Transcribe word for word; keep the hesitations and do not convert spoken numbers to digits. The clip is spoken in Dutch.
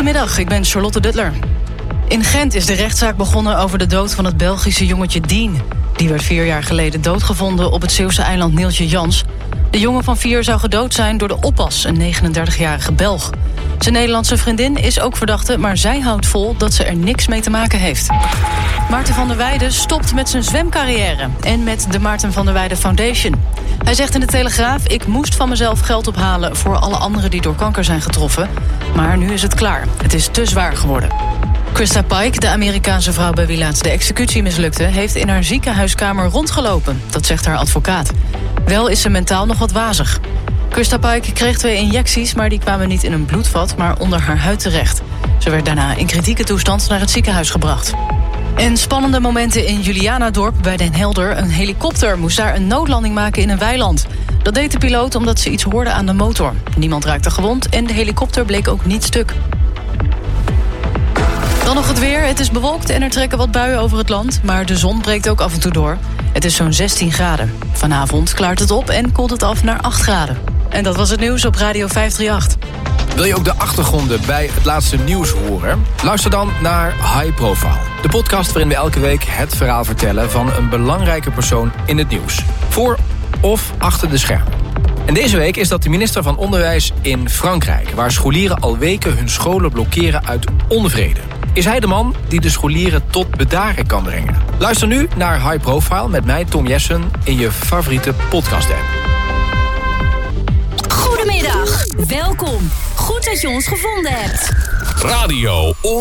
Goedemiddag, ik ben Charlotte Duttler. In Gent is de rechtszaak begonnen over de dood van het Belgische jongetje Dien. Die werd vier jaar geleden doodgevonden op het Zeeuwse eiland Neeltje Jans. De jongen van vier zou gedood zijn door de oppas, een negenendertigjarige Belg. Zijn Nederlandse vriendin is ook verdachte, maar zij houdt vol dat ze er niks mee te maken heeft. Maarten van der Weijden stopt met zijn zwemcarrière en met de Maarten van der Weijden Foundation. Hij zegt in de Telegraaf: ik moest van mezelf geld ophalen voor alle anderen die door kanker zijn getroffen. Maar nu is het klaar. Het is te zwaar geworden. Krista Pike, de Amerikaanse vrouw bij wie laatst de executie mislukte, heeft in haar ziekenhuiskamer rondgelopen. Dat zegt haar advocaat. Wel is ze mentaal nog wat wazig. Krista Pike kreeg twee injecties, maar die kwamen niet in een bloedvat, maar onder haar huid terecht. Ze werd daarna in kritieke toestand naar het ziekenhuis gebracht. En spannende momenten in Julianadorp bij Den Helder. Een helikopter moest daar een noodlanding maken in een weiland. Dat deed de piloot omdat ze iets hoorde aan de motor. Niemand raakte gewond en de helikopter bleek ook niet stuk. Dan nog het weer. Het is bewolkt en er trekken wat buien over het land, maar de zon breekt ook af en toe door. Het is zo'n zestien graden. Vanavond klaart het op en koelt het af naar acht graden. En dat was het nieuws op Radio vijfdrieënachtig. Wil je ook de achtergronden bij het laatste nieuws horen? Luister dan naar High Profile. De podcast waarin we elke week het verhaal vertellen van een belangrijke persoon in het nieuws. Voor of achter de schermen. En deze week is dat de minister van Onderwijs in Frankrijk, waar scholieren al weken hun scholen blokkeren uit onvrede. Is hij de man die de scholieren tot bedaren kan brengen? Luister nu naar High Profile met mij, Tom Jessen, in je favoriete podcast-app. Goedemiddag, welkom. Goed dat je ons gevonden hebt. Radio